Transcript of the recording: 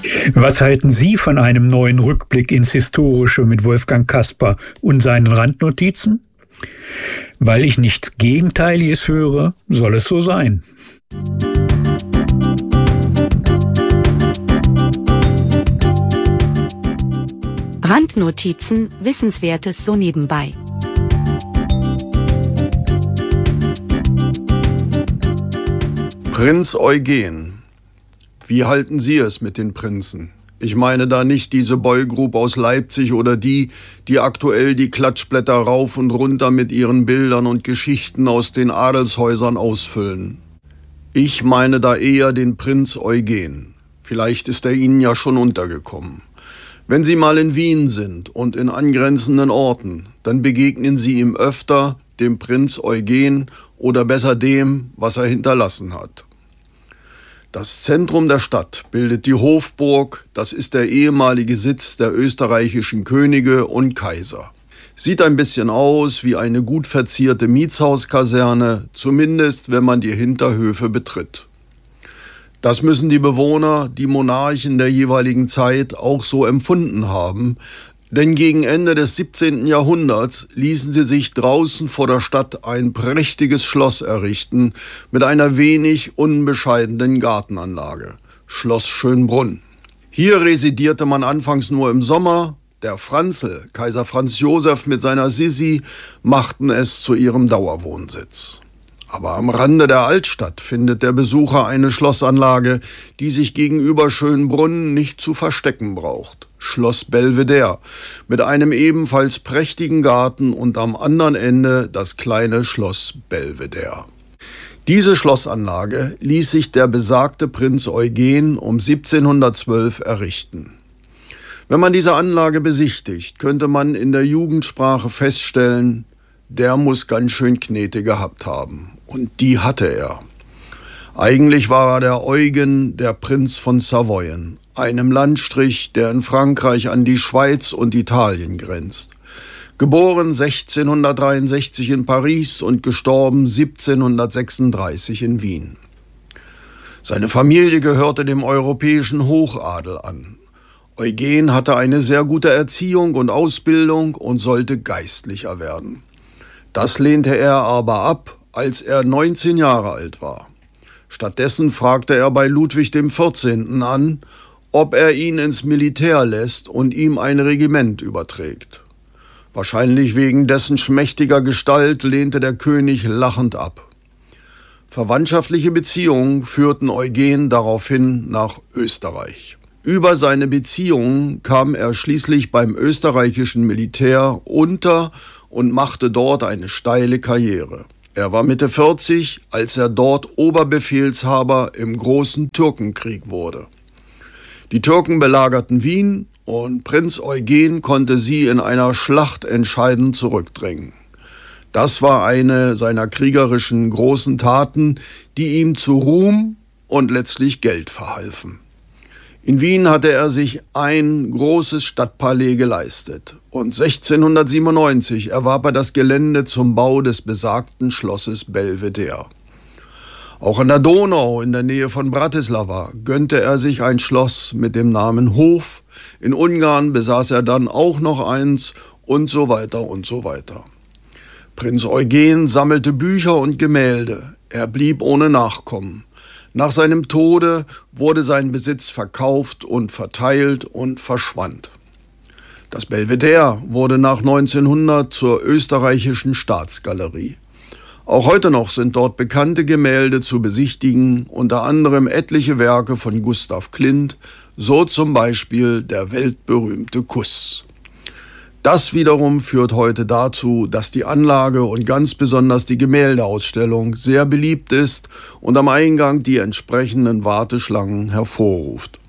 Was halten Sie von einem neuen Rückblick ins Historische mit Wolfgang Kasper und seinen Randnotizen? Weil ich nichts Gegenteiliges höre, soll es so sein. Randnotizen, Wissenswertes so nebenbei. Prinz Eugen. Wie halten Sie es mit den Prinzen? Ich meine da nicht diese Boygroup aus Leipzig oder die aktuell die Klatschblätter rauf und runter mit ihren Bildern und Geschichten aus den Adelshäusern ausfüllen. Ich meine da eher den Prinz Eugen. Vielleicht ist er Ihnen ja schon untergekommen. Wenn Sie mal in Wien sind und in angrenzenden Orten, dann begegnen Sie ihm öfter, dem Prinz Eugen, oder besser dem, was er hinterlassen hat. Das Zentrum der Stadt bildet die Hofburg, das ist der ehemalige Sitz der österreichischen Könige und Kaiser. Sieht ein bisschen aus wie eine gut verzierte Mietshauskaserne, zumindest wenn man die Hinterhöfe betritt. Das müssen die Bewohner, die Monarchen der jeweiligen Zeit auch so empfunden haben, denn gegen Ende des 17. Jahrhunderts ließen sie sich draußen vor der Stadt ein prächtiges Schloss errichten mit einer wenig unbescheidenen Gartenanlage, Schloss Schönbrunn. Hier residierte man anfangs nur im Sommer. Der Franzl, Kaiser Franz Josef mit seiner Sissi, machten es zu ihrem Dauerwohnsitz. Aber am Rande der Altstadt findet der Besucher eine Schlossanlage, die sich gegenüber Schönbrunn nicht zu verstecken braucht. Schloss Belvedere, mit einem ebenfalls prächtigen Garten und am anderen Ende das kleine Schloss Belvedere. Diese Schlossanlage ließ sich der besagte Prinz Eugen um 1712 errichten. Wenn man diese Anlage besichtigt, könnte man in der Jugendsprache feststellen, der muss ganz schön Knete gehabt haben. Und die hatte er. Eigentlich war er der Eugen, der Prinz von Savoyen, einem Landstrich, der in Frankreich an die Schweiz und Italien grenzt. Geboren 1663 in Paris und gestorben 1736 in Wien. Seine Familie gehörte dem europäischen Hochadel an. Eugen hatte eine sehr gute Erziehung und Ausbildung und sollte Geistlicher werden. Das lehnte er aber ab, als er 19 Jahre alt war. Stattdessen fragte er bei Ludwig XIV. An, ob er ihn ins Militär lässt und ihm ein Regiment überträgt. Wahrscheinlich wegen dessen schmächtiger Gestalt lehnte der König lachend ab. Verwandtschaftliche Beziehungen führten Eugen daraufhin nach Österreich. Über seine Beziehungen kam er schließlich beim österreichischen Militär unter und machte dort eine steile Karriere. Er war Mitte 40, als er dort Oberbefehlshaber im großen Türkenkrieg wurde. Die Türken belagerten Wien und Prinz Eugen konnte sie in einer Schlacht entscheidend zurückdrängen. Das war eine seiner kriegerischen großen Taten, die ihm zu Ruhm und letztlich Geld verhalfen. In Wien hatte er sich ein großes Stadtpalais geleistet und 1697 erwarb er das Gelände zum Bau des besagten Schlosses Belvedere. Auch an der Donau in der Nähe von Bratislava gönnte er sich ein Schloss mit dem Namen Hof. In Ungarn besaß er dann auch noch eins und so weiter und so weiter. Prinz Eugen sammelte Bücher und Gemälde. Er blieb ohne Nachkommen. Nach seinem Tode wurde sein Besitz verkauft und verteilt und verschwand. Das Belvedere wurde nach 1900 zur österreichischen Staatsgalerie. Auch heute noch sind dort bekannte Gemälde zu besichtigen, unter anderem etliche Werke von Gustav Klimt, so zum Beispiel der weltberühmte Kuss. Das wiederum führt heute dazu, dass die Anlage und ganz besonders die Gemäldeausstellung sehr beliebt ist und am Eingang die entsprechenden Warteschlangen hervorruft.